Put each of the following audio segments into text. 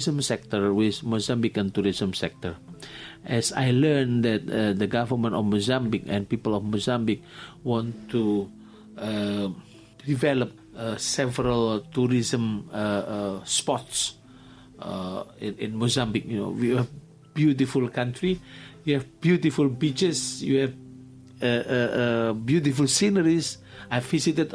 sector with Mozambican tourism sector. As I learned that the government of Mozambique and people of Mozambique want to develop several tourism spots in Mozambique. You know, we have beautiful country, you have beautiful beaches, you have beautiful sceneries. I visited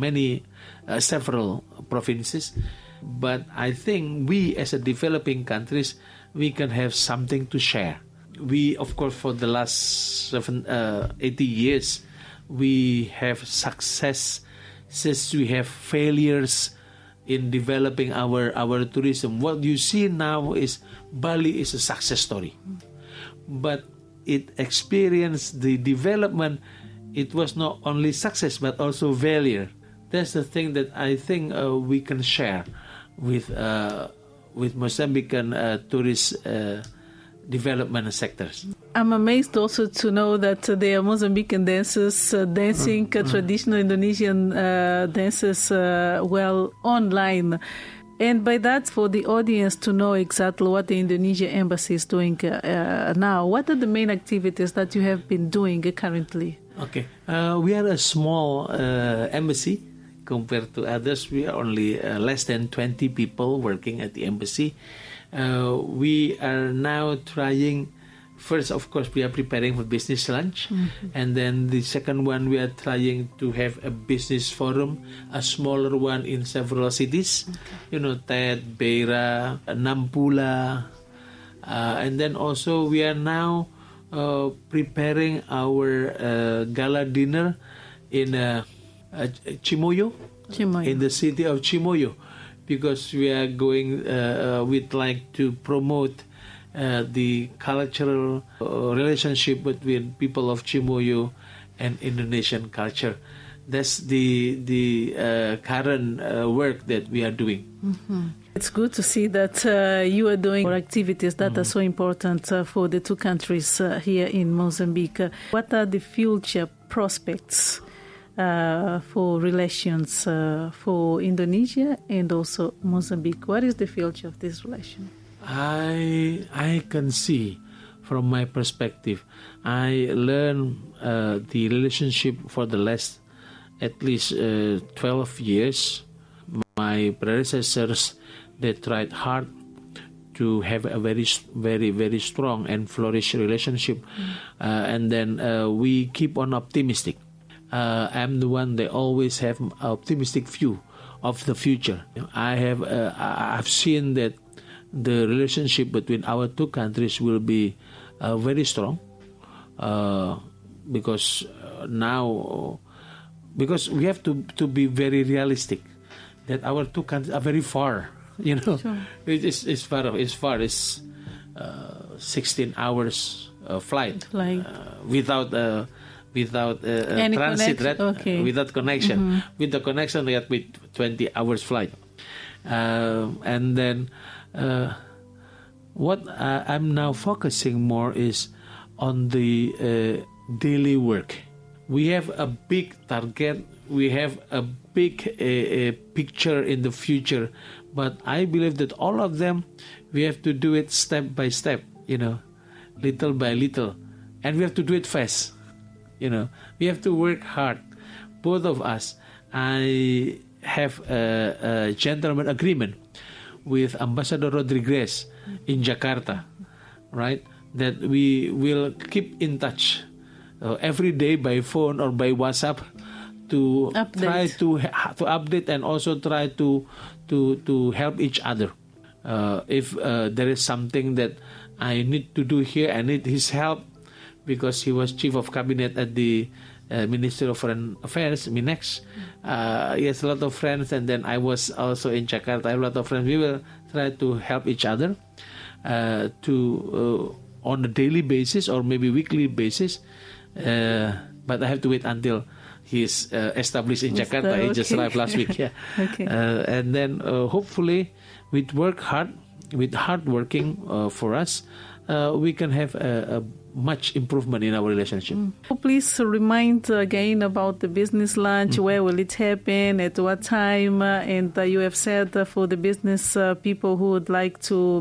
several provinces, but I think we as a developing countries, we can have something to share. We, of course, for the last 80 years, we have success, since we have failures in developing our tourism. What you see now is Bali is a success story, but it experienced the development. It was not only success but also failure. That's the thing that I think we can share with Mozambican tourist development sectors. I'm amazed also to know that there are Mozambican dancers dancing traditional Indonesian dances online. And by that, for the audience to know exactly what the Indonesia Embassy is doing now, what are the main activities that you have been doing currently? Okay, we are a small embassy compared to others. We are only less than 20 people working at the embassy. We are now trying, first, of course, we are preparing for business lunch. And then the second one, we are trying to have a business forum, a smaller one in several cities. You know, Tet, Beira, Nampula. And then also we are now preparing our gala dinner in Chimoio, in the city of Chimoio, because we are going, we'd like to promote the cultural relationship between people of Chimoio and Indonesian culture. That's the current work that we are doing. It's good to see that you are doing activities that are so important for the two countries here in Mozambique. What are the future prospects for relations for Indonesia and also Mozambique? What is the future of this relation? I can see from my perspective. I learned the relationship for the last at least 12 years. My predecessors, they tried hard to have a very, very, very strong and flourish relationship. And then we keep on optimistic. I'm the one that always have an optimistic view of the future. I've seen that the relationship between our two countries will be very strong because we have to be very realistic that our two countries are very far. You know, sure. It's far. It's 16 hours flight without transit, right? Okay. Without connection. With the connection, we have 20 hours flight. And then what I'm now focusing more is on the daily work. We have a big target. We have a big picture in the future. But I believe that all of them, we have to do it step by step, you know, little by little. And we have to do it fast, you know. We have to work hard, both of us. I have a gentleman agreement with Ambassador Rodriguez in Jakarta, right? That we will keep in touch every day by phone or by WhatsApp to try to update and also try to help each other. If there is something that I need to do here, I need his help because he was chief of cabinet at the Ministry of Foreign Affairs, MINEX. He has a lot of friends, and then I was also in Jakarta. I have a lot of friends. We will try to help each other on a daily basis or maybe weekly basis. But I have to wait until he's established in Jakarta. He just arrived last week. Yeah. Okay. And then hopefully with hard working for us, we can have a much improvement in our relationship. Please remind again about the business lunch. Where will it happen? At what time? And you have said for the business people who would like to